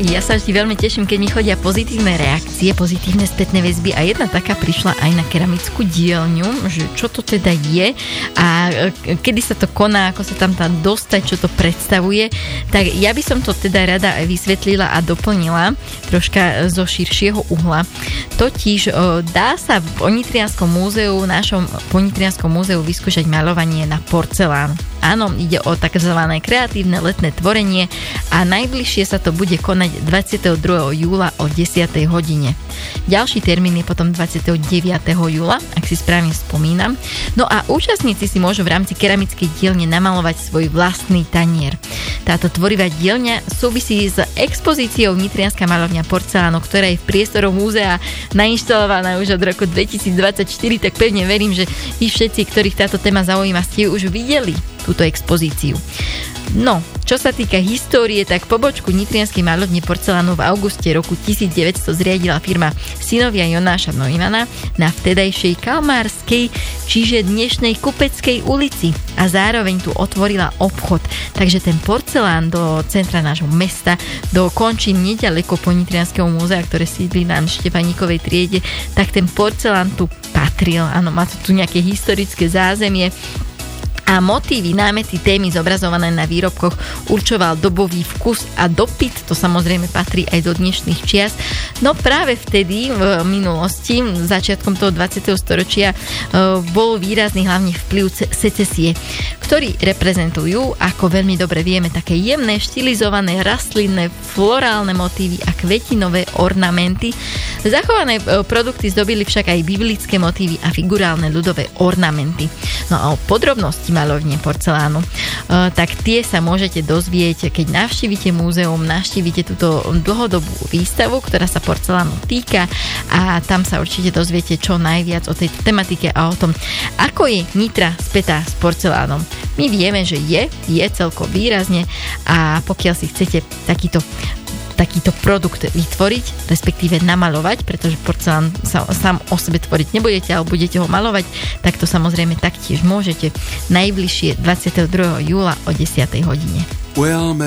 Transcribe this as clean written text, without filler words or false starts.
Ja sa vždy veľmi teším, keď mi chodia pozitívne reakcie, pozitívne spätné väzby a jedna taká prišla aj na keramickú dielňu, že čo to teda je a kedy sa to koná, ako sa tam dostať, čo to predstavuje. Tak ja by som to teda rada aj vysvetlila a doplnila troška zo širšieho uhla. Totiž dá sa v Nitrianskom múzeu, našom Nitrianskom múzeu vyskúšať maľovanie na porcelán. Áno, ide o takzvané kreatívne letné tvorenie a najbližšie sa to bude konať 22. júla o 10. hodine. Ďalší termín je potom 29. júla, ak si správne spomínam. No a účastníci si môžu v rámci keramickej dielne namalovať svoj vlastný tanier. Táto tvorivá dielňa súvisí s expozíciou Nitrianska maľovňa porcelánu, ktorá je v priestoroch múzea nainštalovaná už od roku 2024, tak pevne verím, že vy všetci, ktorých táto téma zaujíma, ste už videli túto expozíciu. No, čo sa týka histórie, tak pobočku Nitrianskej maľovne porcelánu v auguste roku 1900 zriadila firma synovia Jonáša Neumanna na vtedajšej Kalmárskej, čiže dnešnej Kupeckej ulici a zároveň tu otvorila obchod. Takže ten porcelán do centra nášho mesta, do končín nedaleko Nitrianskeho múzea, ktoré sídli na Štefaníkovej triede, tak ten porcelán tu patril. Áno, má to tu nejaké historické zázemie. A motívy, námety, témy zobrazované na výrobkoch určoval dobový vkus a dopyt, to samozrejme patrí aj do dnešných čias. No práve vtedy, v minulosti, začiatkom toho 20. storočia, bol výrazný hlavne vplyv secesie, ktorí reprezentujú, ako veľmi dobre vieme, také jemné, štilizované, rastlinné, florálne motívy a kvetinové ornamenty. Zachované produkty zdobili však aj biblické motívy a figurálne ľudové ornamenty. No a o podrobnosti maľovne porcelánu, tak tie sa môžete dozvieť, keď navštívite múzeum, navštívite túto dlhodobú výstavu, ktorá sa porcelánu týka a tam sa určite dozviete čo najviac o tejto tematike a o tom, ako je Nitra spätá s porcelánom. My vieme, že je celko výrazne a pokiaľ si chcete takýto produkt vytvoriť, respektíve namaľovať, pretože porcelán sa sám o sebe tvoriť nebudete, ale budete ho maľovať, tak to samozrejme taktiež môžete najbližšie 22. júla o 10. hodine.